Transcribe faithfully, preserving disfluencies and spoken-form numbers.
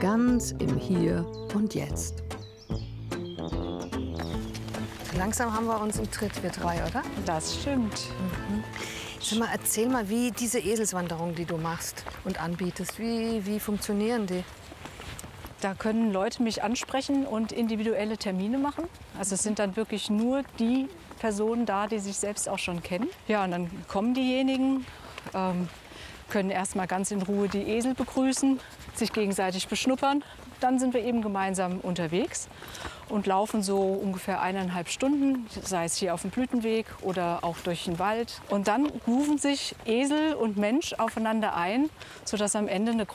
ganz im Hier und Jetzt. Langsam haben wir uns im Tritt, wir drei, oder? Das stimmt. Mhm. Sag mal, erzähl mal, wie diese Eselswanderung, die du machst und anbietest, wie, wie funktionieren die? Da können Leute mich ansprechen und individuelle Termine machen. Also es sind dann wirklich nur die Personen da, die sich selbst auch schon kennen. Ja, und dann kommen diejenigen, ähm, können erst mal ganz in Ruhe die Esel begrüßen, sich gegenseitig beschnuppern. Dann sind wir eben gemeinsam unterwegs und laufen so ungefähr eineinhalb Stunden, sei es hier auf dem Blütenweg oder auch durch den Wald. Und dann grooven sich Esel und Mensch aufeinander ein, sodass am Ende eine